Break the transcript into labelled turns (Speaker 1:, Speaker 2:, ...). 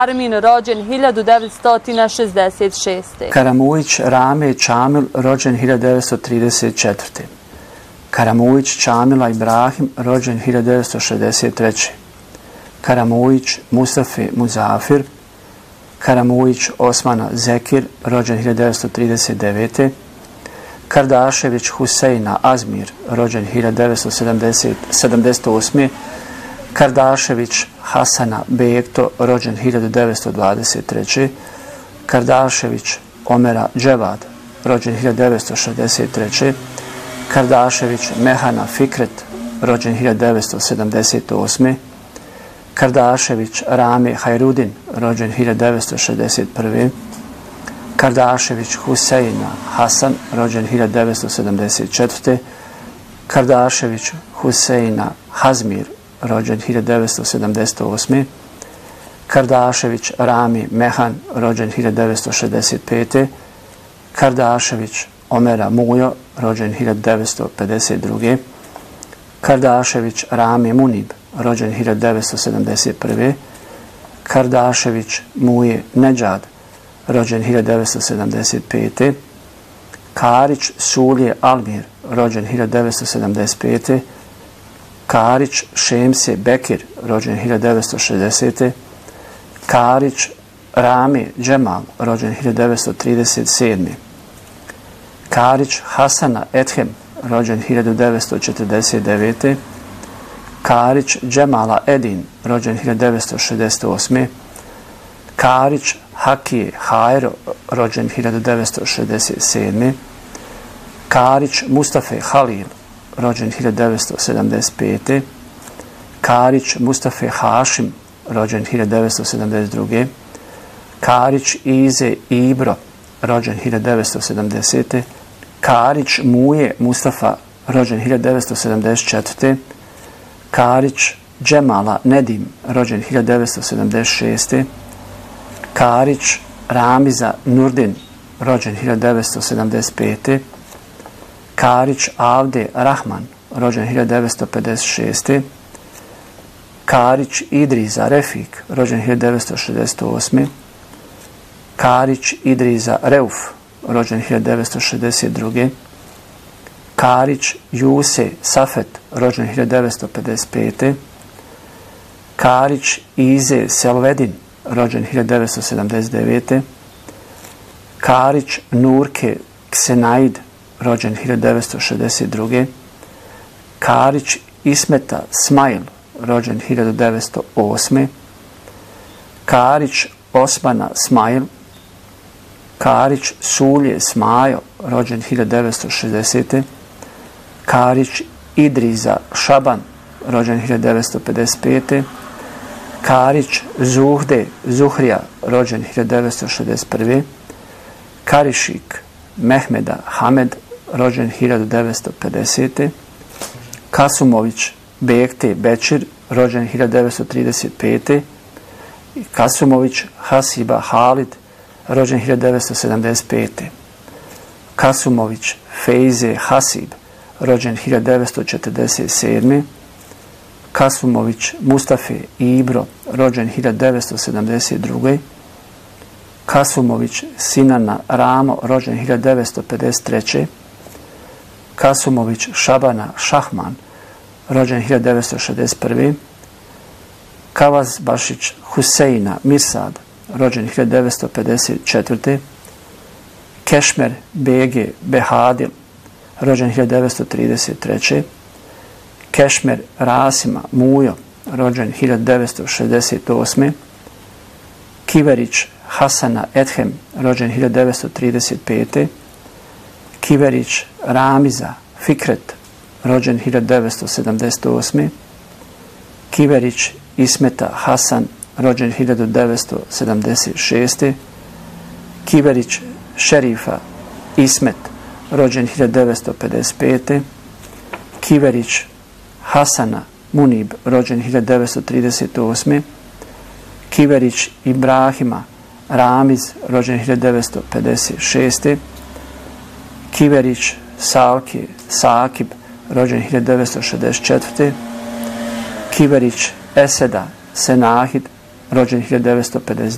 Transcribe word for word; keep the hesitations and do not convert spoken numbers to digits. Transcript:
Speaker 1: Armin, rođen hiljadu devetsto šezdeset šeste.
Speaker 2: Karamujić Rame Čamil, rođen hiljadu devetsto trideset četvrte. Karamujić Čamila Ibrahim, rođen hiljadu devetsto šezdeset treće. Karamujić Mustafa Muzafir. Karamujić Osmana Zekir, rođen hiljadu devetsto trideset devete. Kardašević Huseina Azmir, rođen hiljadu devetsto sedamdeset osme. Kardašević Hasana Bekto, rođen hiljadu devetsto dvadeset treće. Kardašević Omera Dževad, rođen hiljadu devetsto šezdeset treće. Kardašević Mehana Fikret, rođen hiljadu devetsto sedamdeset osme. Kardašević Rame Hajrudin, rođen hiljadu devetsto šezdeset prve. Kardašević Huseina Hasan, rođen hiljadu devetsto sedamdeset četvrte. Kardašević Huseina Hazmir, rođen hiljadu devetsto sedamdeset osme. Kardašević Rami Mehan, rođen hiljadu devetsto šezdeset pete. Kardašević Omera Mujo, rođen hiljadu devetsto pedeset druge. Kardašević Rami Munib, rođen hiljadu devetsto sedamdeset prve. Kardašević Muje Nedžad, rođen hiljadu devetsto sedamdeset pete. Karić Sulje Almir, rođen hiljadu devetsto sedamdeset pete. Karić Šemse Bekir, rođen hiljadu devetsto šezdesete. Karić Rame Džemal, rođen hiljadu devetsto trideset sedme. Karić Hasana Ethem, rođen hiljadu devetsto četrdeset devete. Karić Džemala Edin, rođen hiljadu devetsto šezdeset osme. Karić Hakije Hajro, rođen hiljadu devetsto šezdeset sedme. Karić Mustafa Halil, rođen hiljadu devetsto sedamdeset pete. Karić Mustafa Hašim, rođen hiljadu devetsto sedamdeset druge. Karić Ize Ibro, rođen hiljadu devetsto sedamdesete. Karić Muje Mustafa, rođen hiljadu devetsto sedamdeset četvrte. Karić Džemala Nedim, rođen hiljadu devetsto sedamdeset šeste. Karić Ramiza Nurdin, rođen hiljadu devetsto sedamdeset pete. Karić Avde Rahman, rođen hiljadu devetsto pedeset šeste. Karić Idriza Refik, rođen hiljadu devetsto šezdeset osme. Karić Idriza Reuf, rođen hiljadu devetsto šezdeset druge. Karić Juse Safet, rođen hiljadu devetsto pedeset pete. Karić Ize Selvedin, rođen hiljadu devetsto sedamdeset devete. Karić Nurke Ksenaid, rođen hiljadu devetsto šezdeset druge. Karić Ismeta Smajl, rođen hiljadu devetsto osme. Karić Osmana Smajl. Karić Sulje Smajo, rođen hiljadu devetsto šezdesete. Karić Idriza Šaban, rođen hiljadu devetsto pedeset pete. Karić Zuhde Zuhrija, rođen hiljadu devetsto šezdeset prve. Karišik Mehmeda Hamed, rođen hiljadu devetsto pedesete. Kasumović Bekte Bećir, rođen hiljadu devetsto trideset pete. Kasumović Hasiba Halid, rođen hiljadu devetsto sedamdeset pete. Kasumović Fejze Hasib, rođen hiljadu devetsto četrdeset sedme. Kasumović Mustafa Ibro, rođen hiljadu devetsto sedamdeset druge. Kasumović Sinana Ramo, rođen hiljadu devetsto pedeset treće. Kasumović Šabana Šahman, rođen hiljadu devetsto šezdeset prve. Kavazbašić Huseina Mirsad, rođen hiljadu devetsto pedeset četvrte. Kešmer Bege Behadil, rođen hiljadu devetsto trideset treće. Kešmer Rasima Mujo, rođen hiljadu devetsto šezdeset osme. Kiverić Hasana Ethem, rođen hiljadu devetsto trideset pete. Kiverić Ramiza Fikret, rođen hiljadu devetsto sedamdeset osme. Kiverić Ismeta Hasan, rođen hiljadu devetsto sedamdeset šeste. Kiverić Šerifa Ismet, rođen hiljadu devetsto pedeset pete. Kiverić Hasana Munib, rođen hiljadu devetsto trideset osme. Kiverić Ibrahima Ramiz, rođen hiljadu devetsto pedeset šeste. Kiverić Salke Sakib, rođen hiljadu devetsto šezdeset četvrte. Kiverić Eseda Senahid, rođen hiljadu devetsto pedeset